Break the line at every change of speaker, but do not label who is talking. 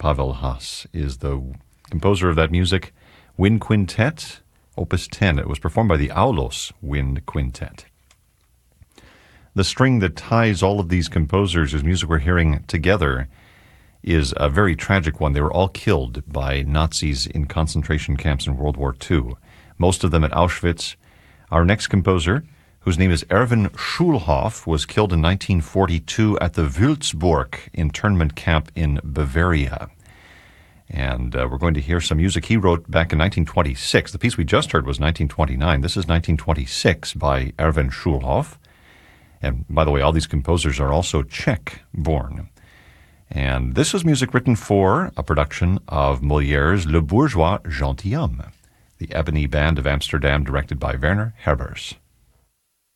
Pavel Haas is the composer of that music. Wind Quintet, Opus 10. It was performed by the Aulos Wind Quintet. The string that ties all of these composers, whose music we're hearing together, is a very tragic one. They were all killed by Nazis in concentration camps in World War II, most of them at Auschwitz. Our next composer, whose name is Erwin Schulhoff, was killed in 1942 at the Wülzburg internment camp in Bavaria. And we're going to hear some music he wrote back in 1926. The piece we just heard was 1929. This is 1926 by Erwin Schulhoff. And by the way, all these composers are also Czech-born. And this is music written for a production of Molière's Le Bourgeois Gentilhomme, the Ebony Band of Amsterdam, directed by Werner Herbers.